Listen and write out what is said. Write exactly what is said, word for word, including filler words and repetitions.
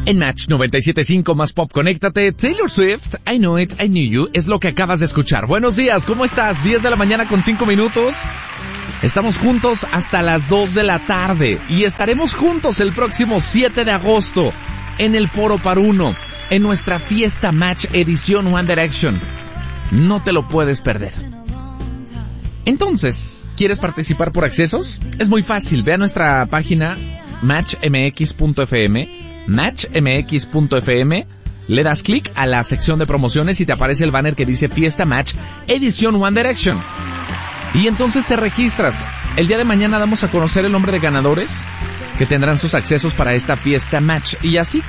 En Match noventa y siete punto cinco más pop, conéctate. Taylor Swift, I Know It, I Knew You, es lo que acabas de escuchar. Buenos días, ¿cómo estás? diez de la mañana con cinco minutos. Estamos juntos hasta las dos de la tarde y estaremos juntos el próximo siete de agosto en el Foro Paruno, en nuestra fiesta Match edición One Direction. No te lo puedes perder. Entonces, ¿quieres participar por accesos? Es muy fácil, ve a nuestra página match m x punto f m, match m x punto f m, le das clic a la sección de promociones y te aparece el banner que dice Fiesta Match edición One Direction. Y entonces te registras. El día de mañana damos a conocer el nombre de ganadores que tendrán sus accesos para esta fiesta Match. Y así